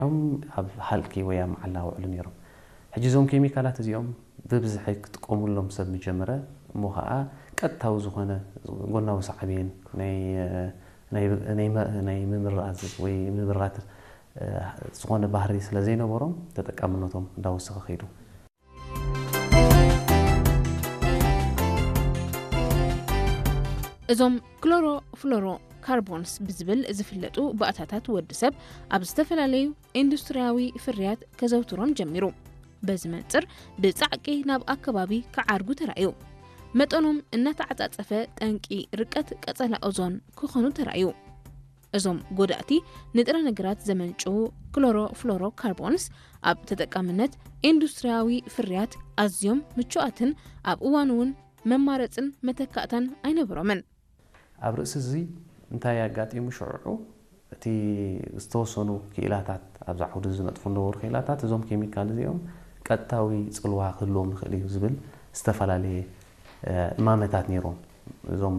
ኣብ ሓልቂ ወይ ኣብ መዓላ ውዕሉ ነይሮም ሕጂ ዞም ኬሚካላት እዚኦም ብብዝሒ ክትጥቀሙሎም ሰብ መጀመረ እሞ ከዓ ቀጥታዊ ዝኾነ ጎናዊ ሳዕቤን ናይ ምምራት ወይ ምምራት ዝኾነ ባህሪ ስለ ዘይነበሮም ተጠቃምነቶም እንዳወሰኸ ኸይዱ እዞም ክሎሮ ፍሎሮ ካርቦንስ ብዝብል ዝፍለጡ ባእታታት ወድሰብ ኣብ ዝተፈላለዩ ኢንዱስትሪያዊ ፍርያት ከዘውትሮም ጀሚሩ በዚ መንጽር ብጻዕቂ ናብ ኣከባቢ ከዓርጉ ተራእዩ መጠኖም እናተዓጻጸፈ ጠንቂ ርቀት ቀጸላ ኦዞን ክኾኑ ተራእዩ እዞም ጎዳእቲ ንጥረ ነገራት ዘመንጩ ክሎሮ ፍሎሮ ካርቦንስ ኣብ ተጠቃምነት ኢንዱስትሪያዊ ፍርያት ኣዝዮም ምቹኣትን ኣብ እዋኑውን መማረጽን መተካእታን ኣይነበሮምን ኣብ ርእሲ እዚ እንታይ ያጋጢሙ ሽዑ እቲ ዝተወሰኑ ኪኢላታት ኣብ ዛዕውዱ ዝነጥፉ ነበሩ ኪኢላታት እዞም ኬሚካል እዚኦም ቀጥታዊ ጽልዋ ክህልዎም ይኽእል እዩ ዝብል ዝተፈላለየ እማመታት ነይሮም እዞም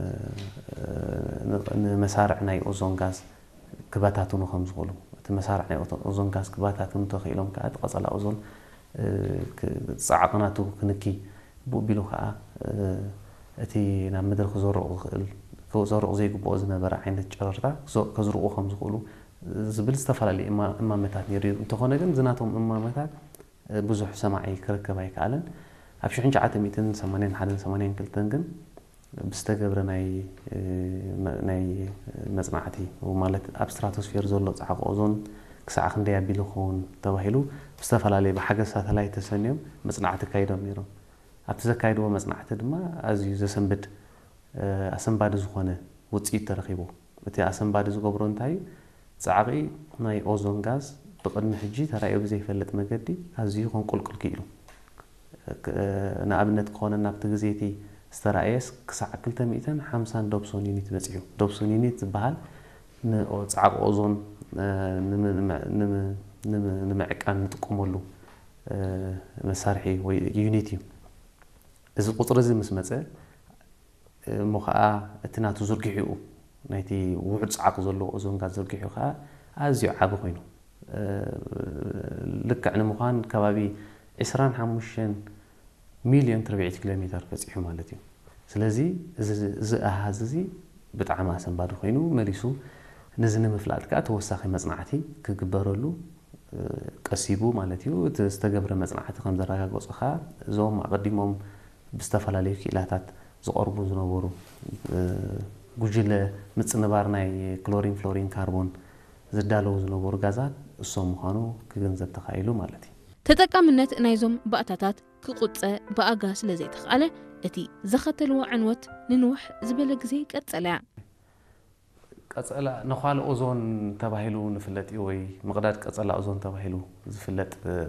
ንመሳርዕ ናይ ኦዞን ጋዝ ክባታትኑ ከም ዝኽእሉ እቲ መሳርዕ ናይ ኦዞን ጋዝ ክባታትኑ ተኽኢሎም ከዓ እቲ ቀጸላ ኦዞን ጻዕቕናቱ ክንኪ ብኡቢሉ ከዓ እቲ ናብ ምድሪ ክዘርቑ ዝኽእል كوزارق زي جبوز نبرة عند الشرطة كزرقوا خمس قولوا زبل استفعلي إما متات نيريد تخونه جن زناتهم إما متات بزح سماعي كركب هيك علن أبشر حنج عتم 280 كل تنجن بستجبر ناي مصنعتي ومالت أبستراتوسفير زولت عق أوزون كساعة خندية بيلخون توهيلو استفعلي بحاجة ساتلايت السنيوم مصنعتي كايدو ميرو أبتذكايدو مصنعتي دما أزيز سنبت أسنباد زخانة وتصير ترخيبه بتي أسنباد زقبرون تاي صعقي ناي أوزون غاز بقدم حجي ترى يبزي فلت مجدي هذي يكون كل كيلو أنا أبنت قانا نبتغزيتي استرأيس كساعة كل تميتين 50 دوبسون يونيت بسيو دوبسون يونيت بحال صعق أوزون نمعك أن تقوملو مسارحي ويونيتي إذا قطر زي مسمته مخا اتناتو زرقحيو نايتي وحد صعق زلو أوزون غاز زرقحيو خا أزيو عاب خوينو لك عن مخان كبابي 25 مليون تربيعة كيلومتر فسيحو مالتي سلازي زي بطعم أسنباد خوينو مليسو نزن مفلات كا توساخي مصنعتي كجبرلو قسيبو مالتيو تستجبر مصنعتي خم زراغا خا زوم قديمهم بستفلالي كيلاتات زقربو زنبورو ጉጅለ ምጽንባር ናይ ክሎሪን ፍሎሪን ካርቦን ዝዳለው ዝነበሩ ጋዛት እሶም ምዃኑ ክገንዘብ ተኻኢሉ ማለት እዩ ተጠቃምነት ናይዞም ባእታታት ክቁፀ በኣጋ ስለ ዘይተኻለ እቲ ዘኸተልዎ ዕንወት ንንውሕ ዝበለ ግዜ ቀጸላ ነኻል ኦዞን ተባሂሉ ንፍለጥ ወይ መቕዳድ ቀጸላ ኦዞን ተባሂሉ ዝፍለጥ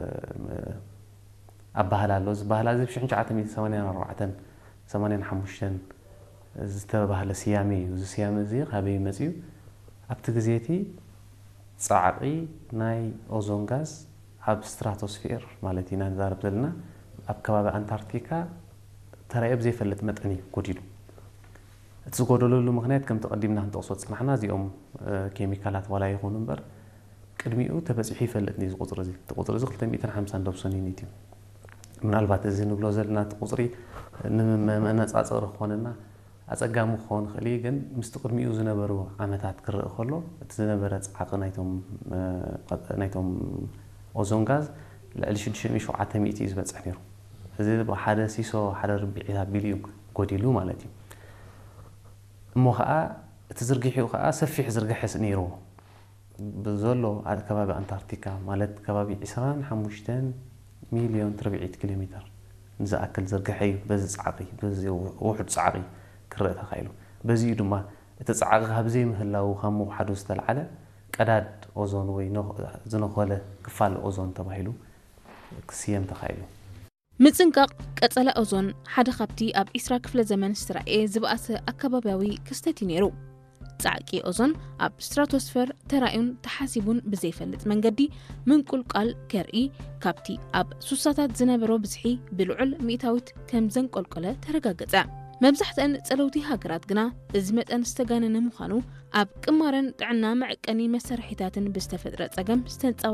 ኣባህላሎ ዝበህላ እዚ 1984 85 ዝተባህለ ስያሜ እዩ ስያሜ እዚ ካበይ መጽዩ ኣብቲ ግዜቲ ጻዕቂ ናይ ኦዞን ጋዝ ኣብ ስትራቶስፌር ማለት ኢና ንዛረብ ዘለና ኣብ ከባቢ አንታርክቲካ ተራእየ ብዘይፈልጥ መጠን ጎዲሉ እቲ ዝጎደለሉ ምኽንያት ከም ተቐዲምና ክንጠቕሶ ጽናሕና እዚኦም ኬሚካላት ዋላ ይኹኑ እምበር ቅድሚኡ ተበፂሑ ይፈልጥ ነዚ ቁፅሪ እዚ እቲ ቁፅሪ እዚ 250 ዶብሶን ዩኒት እዩ ምናልባት እዚ ንብሎ ዘለና እቲ ቁፅሪ ንመነጻጸሪ ኾነና ኣጸጋሙ ኾን ኽሊ ግን ምስቲ ቅድሚኡ ዝነበሩ ዓመታት ክርእ ኸሎ እቲ ዝነበረ ጻዕቂ ናይቶም ኦዞን ጋዝ ልዕሊ 6700 እዩ ዝበፅሕ ነይሩ እዚ ሓደ ሲሶ ሓደ ርብዒታ ቢልዮን ጎዲሉ ማለት እዩ እሞ ከዓ እቲ ዝርግሒኡ ከዓ ሰፊሕ ዝርግሕስ ነይሩ ብዘሎ ኣብ ከባቢ አንታርክቲካ ማለት ከባቢ 25 ሚልዮን ተርቢዒት ኪሎሜትር ንዝኣክል ዝርግሐ እዩ በዚ ጻዕቂ በዚ ውሕድ ጻዕቂ ክርእ ተኻኢሉ በዚኡ ድማ እቲ ጻዕቂ ካብዘይ ምህላው ከም ምውሓዱ ዝተልዓለ ቀዳድ ኦዞን ወይ ዝነኾለ ክፋል ኦዞን ተባሂሉ ክስየም ተኻኢሉ ምጽንቃቕ ቀጸላ ኦዞን ሓደ ካብቲ ኣብ 20 ክፍለ ዘመን ዝተራእየ ዝበኣሰ ኣከባብያዊ ክስተት ነይሩ ጻዕቂ ኦዞን ኣብ ስትራቶስፌር ተራእዩን ተሓሲቡን ብዘይፈልጥ መንገዲ ምንቁልቃል ከርኢ ካብቲ ኣብ ሱሳታት ዝነበሮ ብዝሒ ብልዑል ሚእታዊት ከም ዘንቆልቆለ ተረጋገጸ መብዛሕትአን ጸለውቲ ሃገራት ግና እዚ መጠን ዝተጋነነ ምዃኑ ኣብ ቅማረን ጥዕና መዕቀኒ መሳርሒታትን ብዝተፈጥረ ጸገም